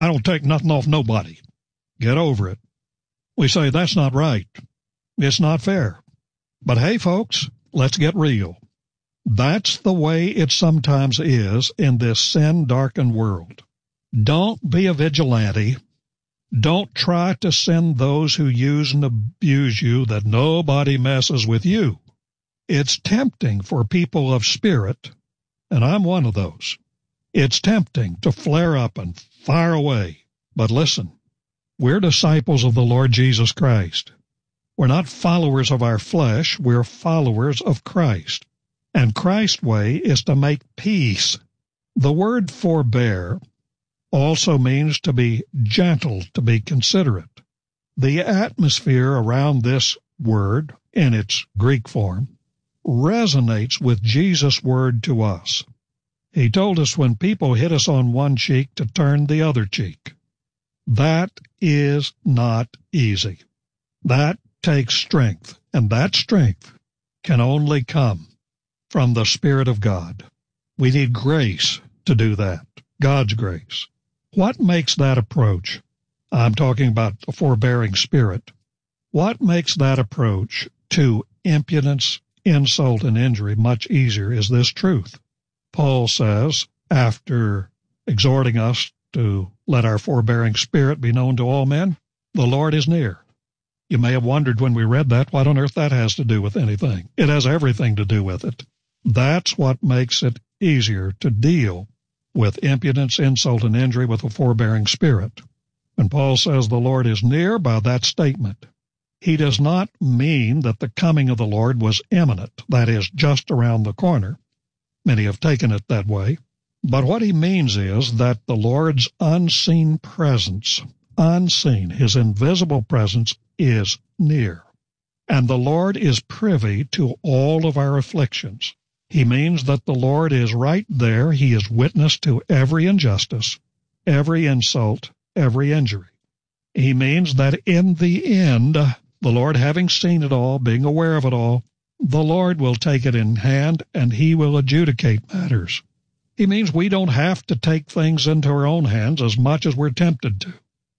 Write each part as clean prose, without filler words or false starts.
I don't take nothing off nobody. Get over it. We say that's not right. It's not fair. But hey, folks, let's get real. That's the way it sometimes is in this sin-darkened world. Don't be a vigilante. Don't try to send those who use and abuse you that nobody messes with you. It's tempting for people of spirit, and I'm one of those. It's tempting to flare up and fire away. But listen, we're disciples of the Lord Jesus Christ. We're not followers of our flesh, we're followers of Christ. And Christ's way is to make peace. The word forbear also means to be gentle, to be considerate. The atmosphere around this word, in its Greek form, resonates with Jesus' word to us. He told us when people hit us on one cheek to turn the other cheek. That is not easy. That takes strength, and that strength can only come from the Spirit of God. We need grace to do that, God's grace. What makes that approach? I'm talking about a forbearing spirit. What makes that approach to impudence, insult, and injury much easier is this truth. Paul says, after exhorting us to let our forbearing spirit be known to all men, the Lord is near. You may have wondered when we read that, what on earth that has to do with anything. It has everything to do with it. That's what makes it easier to deal with impudence, insult, and injury with a forbearing spirit. And Paul says the Lord is near by that statement. He does not mean that the coming of the Lord was imminent, that is, just around the corner. Many have taken it that way. But what he means is that the Lord's unseen presence, his invisible presence, is near. And the Lord is privy to all of our afflictions. He means that the Lord is right there. He is witness to every injustice, every insult, every injury. He means that in the end, the Lord having seen it all, being aware of it all, the Lord will take it in hand and he will adjudicate matters. He means we don't have to take things into our own hands as much as we're tempted to.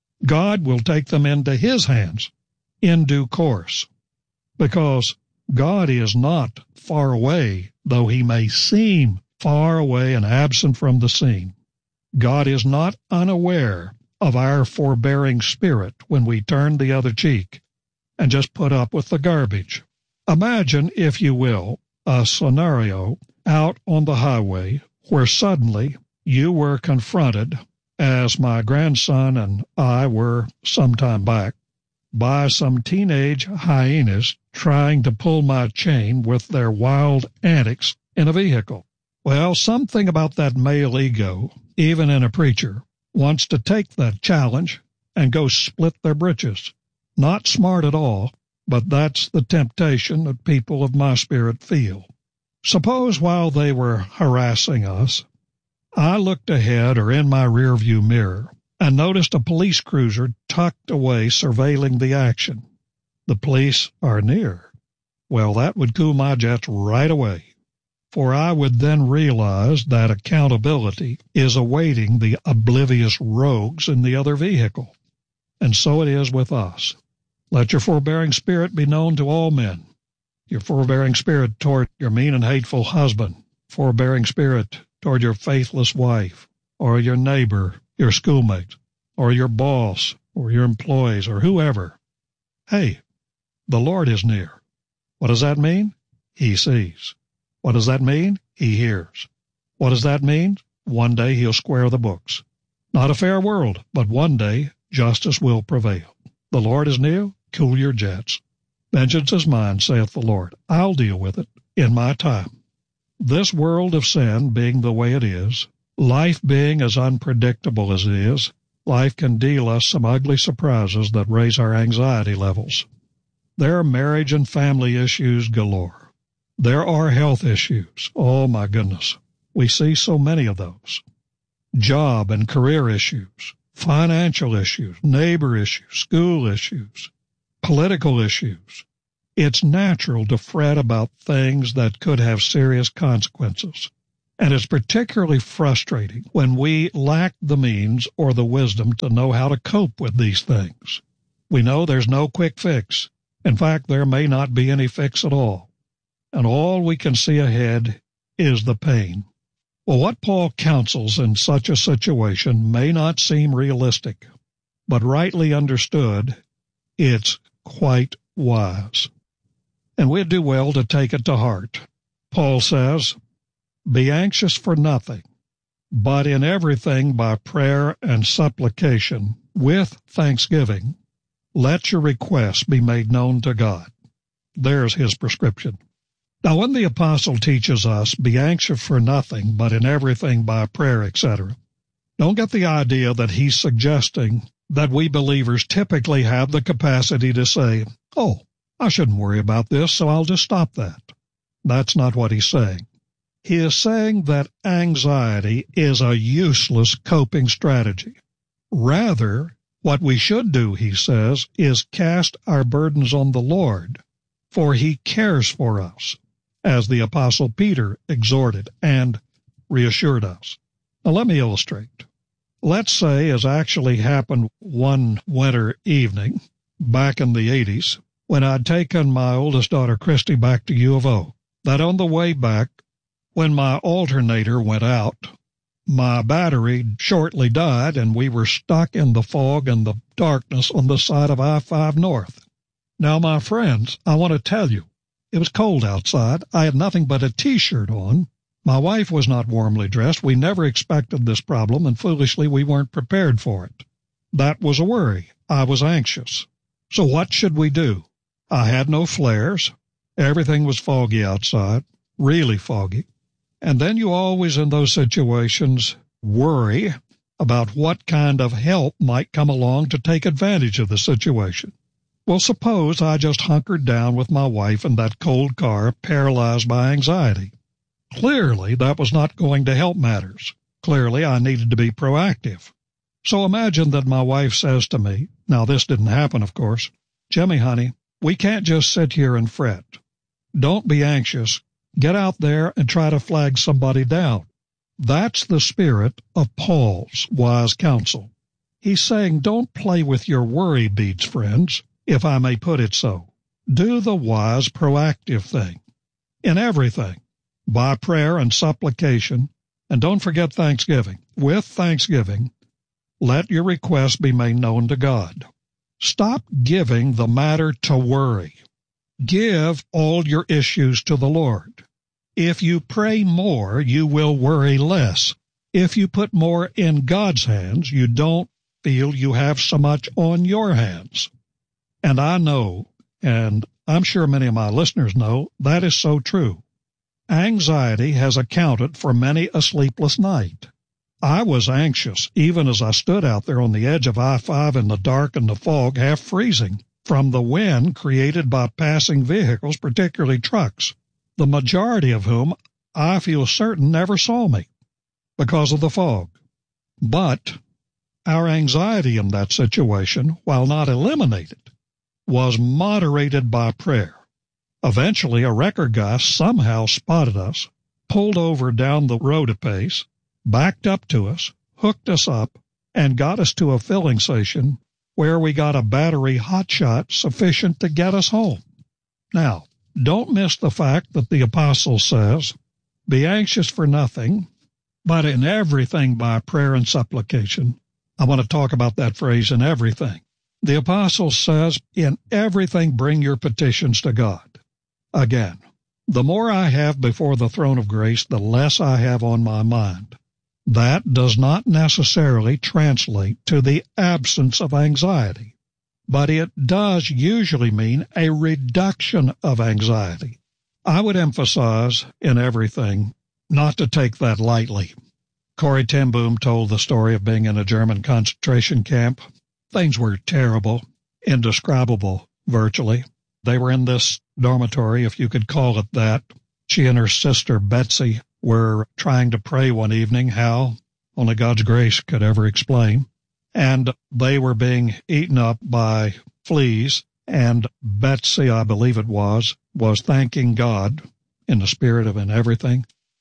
God will take them into his hands in due course, because God is not far away, though he may seem far away and absent from the scene. God is not unaware of our forbearing spirit when we turn the other cheek and just put up with the garbage. Imagine, if you will, a scenario out on the highway where suddenly you were confronted, as my grandson and I were some time back, by some teenage hyenas trying to pull my chain with their wild antics in a vehicle. Well, something about that male ego, even in a preacher, wants to take that challenge and go split their britches. Not smart at all, but that's the temptation that people of my spirit feel. Suppose while they were harassing us, I looked ahead or in my rearview mirror and noticed a police cruiser tucked away surveilling the action. The police are near. Well, that would cool my jets right away, for I would then realize that accountability is awaiting the oblivious rogues in the other vehicle. And so it is with us. Let your forbearing spirit be known to all men. Your forbearing spirit toward your mean and hateful husband, forbearing spirit toward your faithless wife, or your neighbor, your schoolmate, or your boss, or your employees, or whoever. Hey, the Lord is near. What does that mean? He sees. What does that mean? He hears. What does that mean? One day he'll square the books. Not a fair world, but one day justice will prevail. The Lord is near. Cool your jets. Vengeance is mine, saith the Lord. I'll deal with it in my time. This world of sin being the way it is, life being as unpredictable as it is, life can deal us some ugly surprises that raise our anxiety levels. There are marriage and family issues galore. There are health issues. Oh, my goodness. We see so many of those. Job and career issues, financial issues, neighbor issues, school issues, political issues. It's natural to fret about things that could have serious consequences. And it's particularly frustrating when we lack the means or the wisdom to know how to cope with these things. We know there's no quick fix. In fact, there may not be any fix at all. And all we can see ahead is the pain. Well, what Paul counsels in such a situation may not seem realistic, but rightly understood, it's quite wise. And we'd do well to take it to heart. Paul says, "Be anxious for nothing, but in everything by prayer and supplication, with thanksgiving, let your requests be made known to God." There's his prescription. Now, when the apostle teaches us, be anxious for nothing, but in everything by prayer, etc., don't get the idea that he's suggesting that we believers typically have the capacity to say, "Oh, I shouldn't worry about this, so I'll just stop that." That's not what he's saying. He is saying that anxiety is a useless coping strategy. Rather, what we should do, he says, is cast our burdens on the Lord, for he cares for us, as the Apostle Peter exhorted and reassured us. Now, let me illustrate. Let's say, as actually happened one winter evening back in the 80s, when I'd taken my oldest daughter, Christy, back to U of O, that on the way back, when my alternator went out, my battery shortly died, and we were stuck in the fog and the darkness on the side of I-5 North. Now, my friends, I want to tell you, it was cold outside. I had nothing but a T-shirt on. My wife was not warmly dressed. We never expected this problem, and foolishly we weren't prepared for it. That was a worry. I was anxious. So what should we do? I had no flares. Everything was foggy outside, really foggy. And then you always, in those situations, worry about what kind of help might come along to take advantage of the situation. Well, suppose I just hunkered down with my wife in that cold car, paralyzed by anxiety. Clearly, that was not going to help matters. Clearly, I needed to be proactive. So imagine that my wife says to me, now this didn't happen, of course, "Jimmy, honey, we can't just sit here and fret. Don't be anxious. Get out there and try to flag somebody down." That's the spirit of Paul's wise counsel. He's saying, don't play with your worry beads, friends, if I may put it so. Do the wise, proactive thing. In everything, by prayer and supplication, and don't forget thanksgiving. With thanksgiving, let your requests be made known to God. Stop giving the matter to worry. Give all your issues to the Lord. If you pray more, you will worry less. If you put more in God's hands, you don't feel you have so much on your hands. And I know, and I'm sure many of my listeners know, that is so true. Anxiety has accounted for many a sleepless night. I was anxious even as I stood out there on the edge of I-5 in the dark and the fog, half freezing, from the wind created by passing vehicles, particularly trucks, the majority of whom I feel certain never saw me because of the fog. But our anxiety in that situation, while not eliminated, was moderated by prayer. Eventually, a wrecker guy somehow spotted us, pulled over down the road a pace, backed up to us, hooked us up, and got us to a filling station where we got a battery hotshot sufficient to get us home. Now, don't miss the fact that the apostle says, "Be anxious for nothing, but in everything by prayer and supplication." I want to talk about that phrase, in everything. The apostle says, in everything bring your petitions to God. Again, the more I have before the throne of grace, the less I have on my mind. That does not necessarily translate to the absence of anxiety, but it does usually mean a reduction of anxiety. I would emphasize in everything not to take that lightly. Corrie ten Boom told the story of being in a German concentration camp. Things were terrible, indescribable, virtually. They were in this dormitory, if you could call it that. She and her sister, Betsy, were trying to pray one evening, how only God's grace could ever explain. And they were being eaten up by fleas, and Betsy, I believe it was thanking God in the spirit of in everything.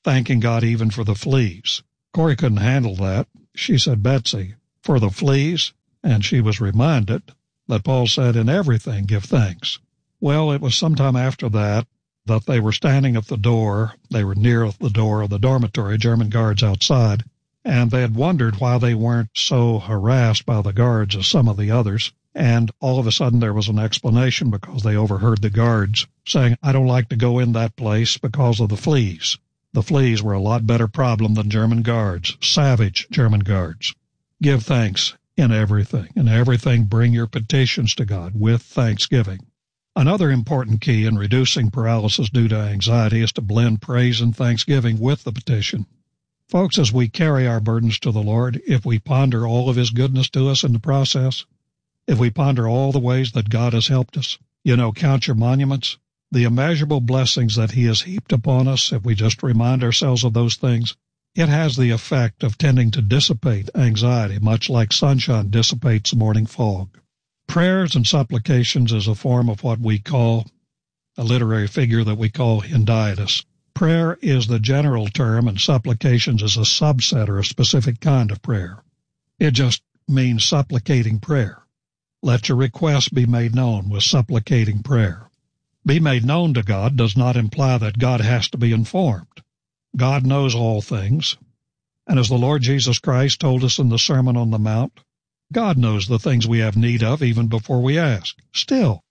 thanking God even for the fleas. Corey couldn't handle that. She said, Betsy, for the fleas? And she was reminded that Paul said, in everything give thanks. Well, it was sometime after that they were standing at the door. They were near the door of the dormitory, German guards outside, and they had wondered why they weren't so harassed by the guards as some of the others. And all of a sudden there was an explanation because they overheard the guards saying, I don't like to go in that place because of the fleas. The fleas were a lot better problem than German guards, savage German guards. Give thanks in everything. In everything, bring your petitions to God with thanksgiving. Another important key in reducing paralysis due to anxiety is to blend praise and thanksgiving with the petition. Folks, as we carry our burdens to the Lord, if we ponder all of His goodness to us in the process, if we ponder all the ways that God has helped us, count your monuments, the immeasurable blessings that He has heaped upon us, if we just remind ourselves of those things, it has the effect of tending to dissipate anxiety, much like sunshine dissipates the morning fog. Prayers and supplications is a form of what we call, a literary figure that we call hendiadys. Prayer is the general term, and supplications is a subset or a specific kind of prayer. It just means supplicating prayer. Let your requests be made known with supplicating prayer. Be made known to God does not imply that God has to be informed. God knows all things, and as the Lord Jesus Christ told us in the Sermon on the Mount, God knows the things we have need of even before we ask. Still,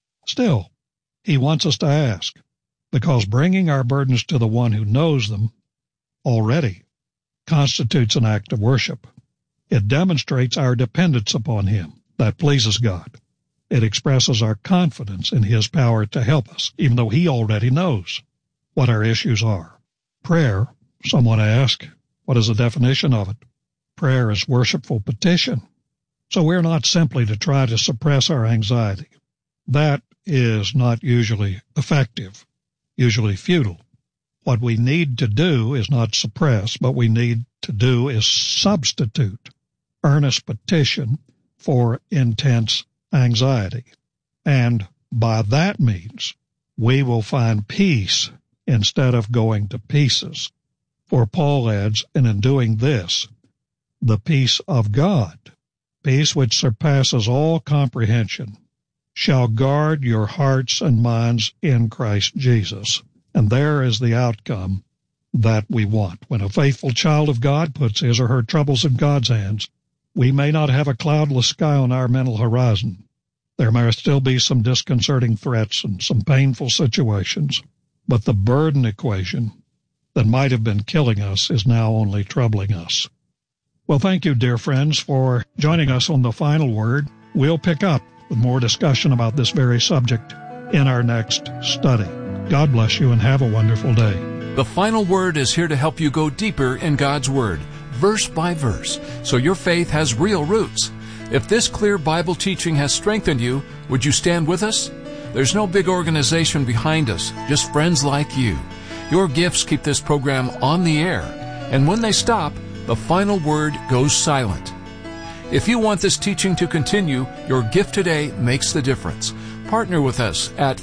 He wants us to ask, because bringing our burdens to the one who knows them already constitutes an act of worship. It demonstrates our dependence upon Him. That pleases God. It expresses our confidence in His power to help us, even though He already knows what our issues are. Prayer, someone asked, what is the definition of it? Prayer is worshipful petition. So we're not simply to try to suppress our anxiety. That is not usually effective, usually futile. What we need to do is not suppress, but we need to do is substitute earnest petition for intense anxiety. And by that means, we will find peace instead of going to pieces. For Paul adds, and in doing this, the peace of God, peace which surpasses all comprehension, shall guard your hearts and minds in Christ Jesus. And there is the outcome that we want. When a faithful child of God puts his or her troubles in God's hands, we may not have a cloudless sky on our mental horizon. There may still be some disconcerting threats and some painful situations, but the burden equation that might have been killing us is now only troubling us. Well, thank you, dear friends, for joining us on The Final Word. We'll pick up with more discussion about this very subject in our next study. God bless you and have a wonderful day. The Final Word is here to help you go deeper in God's Word, verse by verse, so your faith has real roots. If this clear Bible teaching has strengthened you, would you stand with us? There's no big organization behind us, just friends like you. Your gifts keep this program on the air, and when they stop, the Final Word goes silent. If you want this teaching to continue, your gift today makes the difference. Partner with us at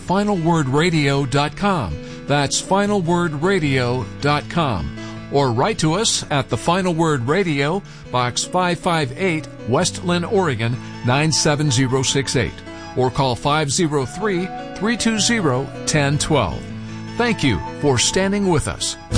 finalwordradio.com. That's finalwordradio.com. Or write to us at The Final Word Radio, Box 558, West Linn, Oregon, 97068. Or call 503-320-1012. Thank you for standing with us.